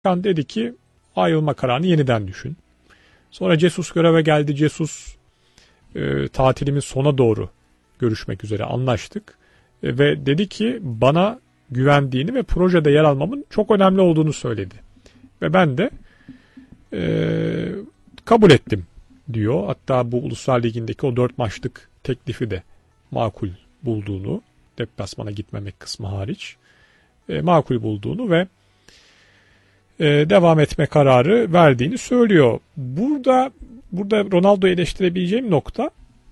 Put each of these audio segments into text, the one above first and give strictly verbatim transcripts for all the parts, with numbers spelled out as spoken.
Başkan dedi ki ayrılma kararını yeniden düşün. Sonra Jesus göreve geldi. Jesus e, tatilimin sona doğru görüşmek üzere anlaştık. E, ve dedi ki bana güvendiğini ve projede yer almamın çok önemli olduğunu söyledi. Ve ben de e, kabul ettim diyor. Hatta bu Uluslar Ligi'ndeki o dört maçlık teklifi de makul bulduğunu, deplasmana gitmemek kısmı hariç, e, makul bulduğunu ve e, devam etme kararı verdiğini söylüyor. Burada burada Ronaldo'yu eleştirebileceğim nokta,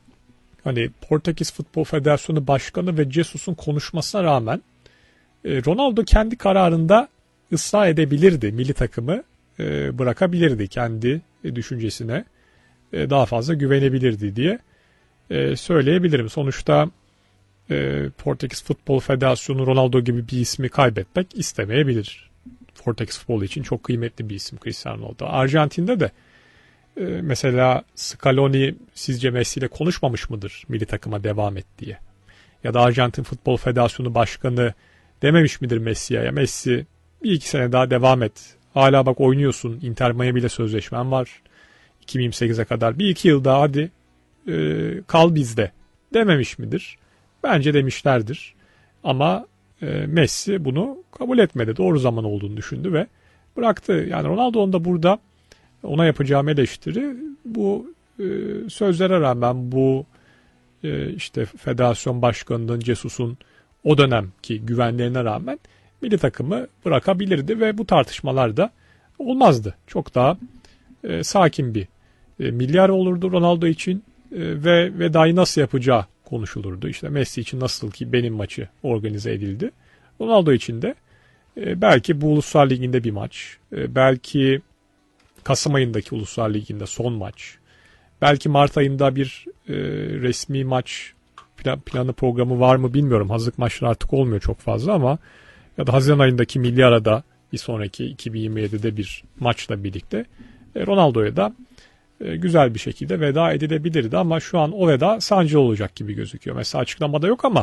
hani Portekiz Futbol Federasyonu Başkanı ve Jesus'un konuşmasına rağmen e, Ronaldo kendi kararında ısrar edebilirdi. Milli takımı e, bırakabilirdi, kendi e, düşüncesine e, daha fazla güvenebilirdi diye e, söyleyebilirim. Sonuçta e, Portekiz Futbol Federasyonu Ronaldo gibi bir ismi kaybetmek istemeyebilir. Portekiz futbolu için çok kıymetli bir isim Cristiano Ronaldo. Arjantin'de de e, mesela Scaloni sizce Messi ile konuşmamış mıdır milli takıma devam et diye? Ya da Arjantin Futbol Federasyonu Başkanı dememiş midir Messi'ye? Ya Messi bir iki sene daha devam et. Hala bak oynuyorsun. Inter Miami ile sözleşmen var. iki bin yirmi sekize kadar. Bir iki yıl daha hadi e, kal bizde dememiş midir? Bence demişlerdir. Ama e, Messi bunu kabul etmedi. Doğru zaman olduğunu düşündü ve bıraktı. Yani Ronaldo'nun da burada ona yapacağım eleştiri, bu e, sözlere rağmen, bu e, işte federasyon başkanının, Jesus'un o dönemki güvenlerine rağmen milli takımı bırakabilirdi ve bu tartışmalar da olmazdı. Çok daha e, sakin bir e, milyar olurdu Ronaldo için e, ve vedayı nasıl yapacağı konuşulurdu. İşte Messi için nasıl ki benim maçı organize edildi, Ronaldo için de e, belki bu Uluslar Ligi'nde bir maç, e, belki Kasım ayındaki Uluslar Ligi'nde son maç, belki Mart ayında bir e, resmi maç plan, planı programı var mı bilmiyorum. Hazırlık maçları artık olmuyor çok fazla ama ya da Haziran ayındaki milli arada bir sonraki iki bin yirmi yedide bir maçla birlikte e, Ronaldo'ya da e, güzel bir şekilde veda edilebilirdi ama şu an o veda sancılı olacak gibi gözüküyor. Mesela açıklamada yok ama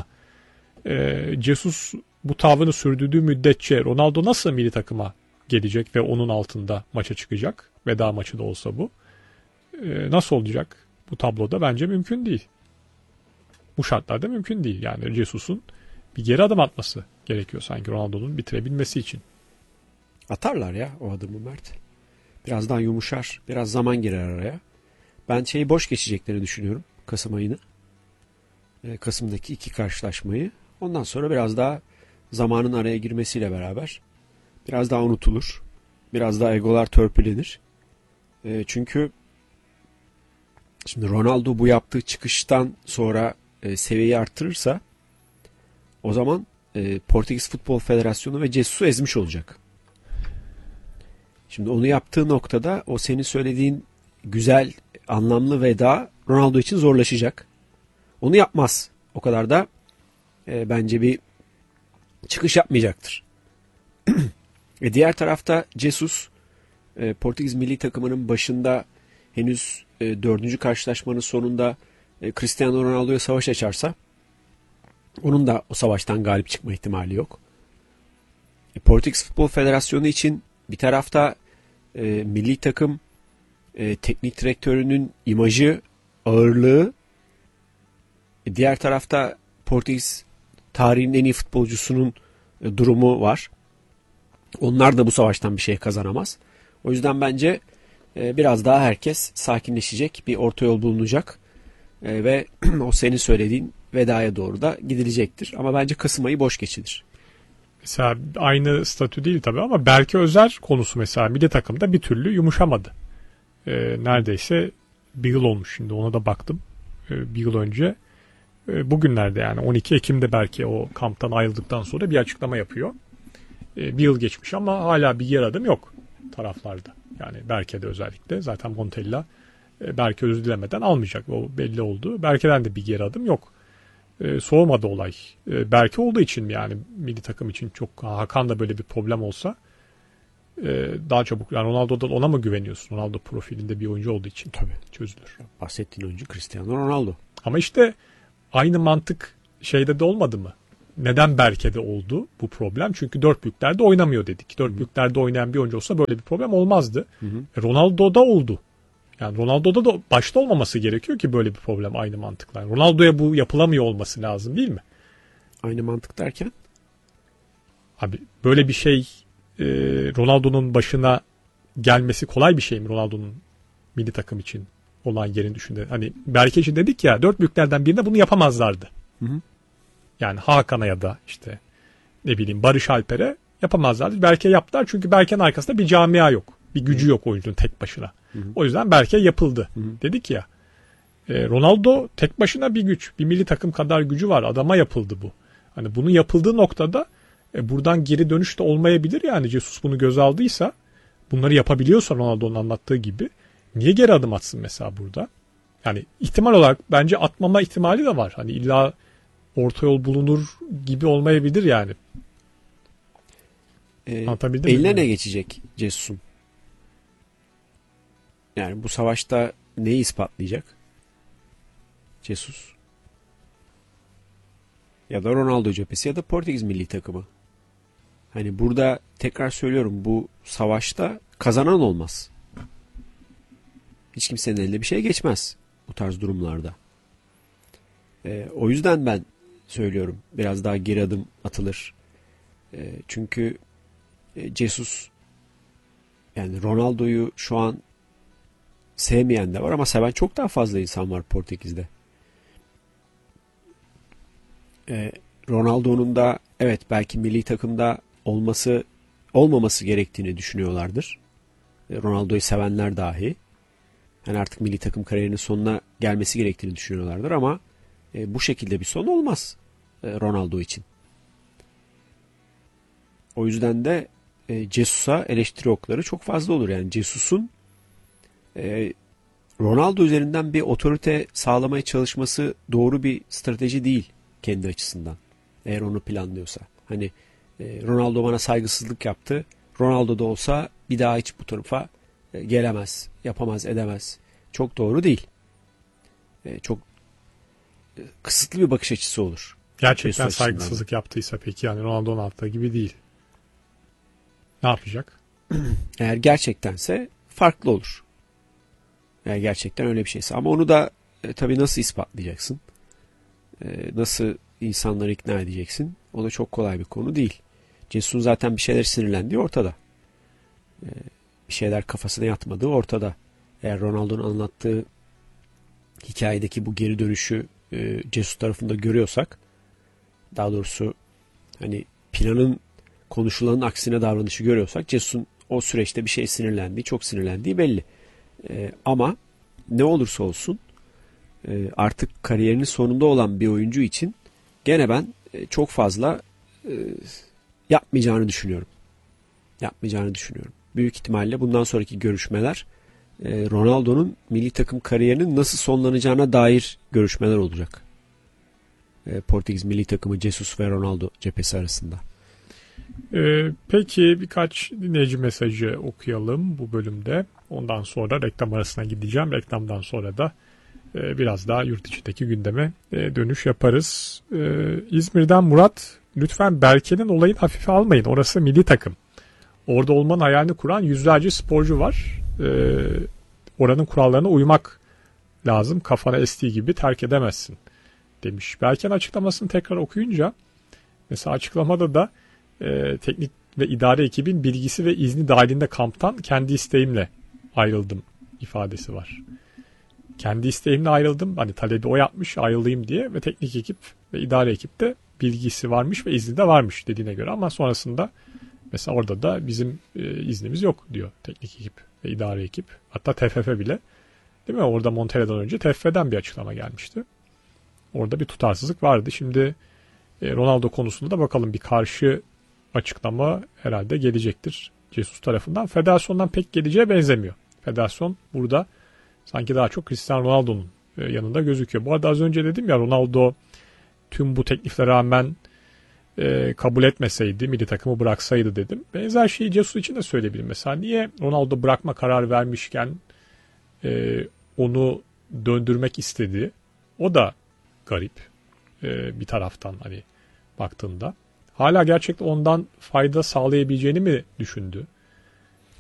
e, Jesus bu tavrını sürdürdüğü müddetçe Ronaldo nasıl milli takıma gelecek ve onun altında maça çıkacak? Veda maçı da olsa bu. E, nasıl olacak? Bu tabloda bence mümkün değil. Bu şartlarda mümkün değil. Yani Jesus'un bir geri adım atması gerekiyor sanki Ronaldo'nun bitirebilmesi için. Atarlar ya o adımı Mert. Birazdan yumuşar. Biraz zaman girer araya. Ben şeyi boş geçeceklerini düşünüyorum. Kasım ayını. Ee, Kasım'daki iki karşılaşmayı. Ondan sonra biraz daha zamanın araya girmesiyle beraber biraz daha unutulur. Biraz daha egolar törpülenir. Ee, çünkü şimdi Ronaldo bu yaptığı çıkıştan sonra e, seviyeyi arttırırsa o zaman e, Portekiz Futbol Federasyonu ve Jesus'u ezmiş olacak. Şimdi onu yaptığı noktada o senin söylediğin güzel, anlamlı veda Ronaldo için zorlaşacak. Onu yapmaz. O kadar da e, bence bir çıkış yapmayacaktır. e diğer tarafta Jesus e, Portekiz milli takımının başında henüz e, dördüncü karşılaşmanın sonunda e, Cristiano Ronaldo'ya savaş açarsa onun da o savaştan galip çıkma ihtimali yok. E, Portekiz Futbol Federasyonu için bir tarafta e, milli takım e, teknik direktörünün imajı, ağırlığı, e, diğer tarafta Portekiz tarihinin en iyi futbolcusunun e, durumu var. Onlar da bu savaştan bir şey kazanamaz. O yüzden bence e, biraz daha herkes sakinleşecek, bir orta yol bulunacak e, ve o senin söylediğin vedaya doğru da gidilecektir. Ama bence Kasım ayı boş geçilir. Mesela aynı statü değil tabii ama Berke Özer konusu mesela milli takımda bir türlü yumuşamadı. Ee, neredeyse bir yıl olmuş şimdi, ona da baktım. Ee, bir yıl önce. Ee, bugünlerde yani on iki Ekim'de Berke o kamptan ayrıldıktan sonra bir açıklama yapıyor. Ee, bir yıl geçmiş ama hala bir yer adım yok taraflarda. Yani Berke'de özellikle. Zaten Montella e, Berke özür dilemeden almayacak. O belli oldu. Berke'den de bir geri adım yok. E, soğumadı olay. E, Berke olduğu için mi yani milli takım için çok, Hakan da böyle bir problem olsa e, daha çabuk, yani Ronaldo'dan ona mı güveniyorsun? Ronaldo profilinde bir oyuncu olduğu için tabii çözülür. Bahsettiğin oyuncu Cristiano Ronaldo. Ama işte aynı mantık şeyde de olmadı mı? neden Berke'de oldu bu problem? Çünkü dört büyüklerde oynamıyor dedik. Dört büyüklerde oynayan bir oyuncu olsa böyle bir problem olmazdı. Hı hı. E, Ronaldo'da oldu. Yani Ronaldo'da da başta olmaması gerekiyor ki böyle bir problem aynı mantıkla. Ronaldo'ya bu yapılamıyor olması lazım değil mi? Aynı mantık derken? Abi böyle bir şey e, Ronaldo'nun başına gelmesi kolay bir şey mi Ronaldo'nun milli takım için olan yerini düşündü. Hani Berke için dedik ya dört büyüklerden birinde bunu yapamazlardı. Hı hı. Yani Hakan'a ya da işte ne bileyim Barış Alper'e yapamazlardı. Berke yaptılar çünkü Berke'nin arkasında bir camia yok. Bir gücü yok oyuncunun tek başına. Hı hı. O yüzden Berke yapıldı. Hı hı. Dedik ya e, Ronaldo tek başına bir güç. Bir milli takım kadar gücü var. Adama yapıldı bu. Hani bunun yapıldığı noktada e, buradan geri dönüş de olmayabilir yani. Jesus bunu göze aldıysa bunları yapabiliyorsa Ronaldo'nun anlattığı gibi niye geri adım atsın mesela burada? Yani ihtimal olarak bence atmama ihtimali de var. Hani illa orta yol bulunur gibi olmayabilir yani. Ee, Anlatabildim eline mi? ne geçecek Cesus'un? Yani bu savaşta neyi ispatlayacak? Jesus. Ya da Ronaldo cephesi ya da Portekiz milli takımı. Hani burada tekrar söylüyorum bu savaşta kazanan olmaz. Hiç kimsenin eline bir şey geçmez bu tarz durumlarda. Ee, o yüzden ben söylüyorum biraz daha geri adım atılır. Ee, çünkü e, Jesus yani Ronaldo'yu şu an sevmeyen de var ama seven çok daha fazla insan var Portekiz'de. Ee, Ronaldo'nun da evet belki milli takımda olması olmaması gerektiğini düşünüyorlardır. Ee, Ronaldo'yu sevenler dahi. Yani artık milli takım kariyerinin sonuna gelmesi gerektiğini düşünüyorlardır ama e, bu şekilde bir son olmaz e, Ronaldo için. O yüzden de e, Jesus'a eleştiri okları çok fazla olur. Yani Jesus'un e, Ronaldo üzerinden bir otorite sağlamaya çalışması doğru bir strateji değil kendi açısından. Eğer onu planlıyorsa. Hani e, Ronaldo bana saygısızlık yaptı. Ronaldo da olsa bir daha hiç bu tarafa e, gelemez, yapamaz, edemez. Çok doğru değil. E, çok e, kısıtlı bir bakış açısı olur. Gerçekten Jesus açısından. saygısızlık yaptıysa peki yani Ronaldo'nun attığı gibi değil. Ne yapacak? Eğer gerçektense farklı olur. Eğer gerçekten öyle bir şeyse. Ama onu da e, tabii nasıl ispatlayacaksın? E, nasıl insanları ikna edeceksin? O da çok kolay bir konu değil. Jesus'un zaten bir şeyler sinirlendiği ortada. E, bir şeyler kafasına yatmadığı ortada. Eğer Ronaldo'nun anlattığı hikayedeki bu geri dönüşü e, Jesus tarafında görüyorsak, daha doğrusu hani planın konuşulanın aksine davranışı görüyorsak Jesus'un o süreçte bir şey sinirlendiği, çok sinirlendiği belli. E, ama ne olursa olsun e, artık kariyerinin sonunda olan bir oyuncu için gene ben e, çok fazla e, yapmayacağını düşünüyorum. Yapmayacağını düşünüyorum. Büyük ihtimalle bundan sonraki görüşmeler e, Ronaldo'nun milli takım kariyerinin nasıl sonlanacağına dair görüşmeler olacak. E, Portekiz milli takımı Jesus ve Ronaldo cephesi arasında. Ee, peki birkaç dinleyici mesajı okuyalım bu bölümde. Ondan sonra reklam arasına gideceğim. Reklamdan sonra da e, biraz daha yurt içindeki gündeme e, dönüş yaparız. E, İzmir'den Murat, lütfen Berke'nin olayını hafife almayın. Orası milli takım. Orada olmanın hayalini kuran yüzlerce sporcu var. E, oranın kurallarına uymak lazım. Kafana estiği gibi terk edemezsin demiş. Berke'nin açıklamasını tekrar okuyunca mesela açıklamada da e, teknik ve idare ekibin bilgisi ve izni dahilinde kamptan kendi isteğimle ayrıldım ifadesi var. Kendi isteğimle ayrıldım. Hani talebi o yapmış ayrılayım diye ve teknik ekip ve idare ekip de bilgisi varmış ve izni de varmış dediğine göre ama sonrasında mesela orada da bizim e, iznimiz yok diyor teknik ekip ve idare ekip. Hatta T F F bile değil mi? Orada Montella'dan önce T F F'den bir açıklama gelmişti. Orada bir tutarsızlık vardı. Şimdi e, Ronaldo konusunda da bakalım bir karşı açıklama herhalde gelecektir Jesus tarafından. Federasyondan pek geleceğe benzemiyor. Federasyon burada sanki daha çok Cristiano Ronaldo'nun yanında gözüküyor. Bu arada az önce dedim ya Ronaldo tüm bu tekliflere rağmen e, kabul etmeseydi, milli takımı bıraksaydı dedim. Benzer şeyi Jesus için de söyleyebilirim. Mesela niye Ronaldo bırakma kararı vermişken e, onu döndürmek istedi? O da garip e, bir taraftan hani baktığında. Hala gerçekten ondan fayda sağlayabileceğini mi düşündü?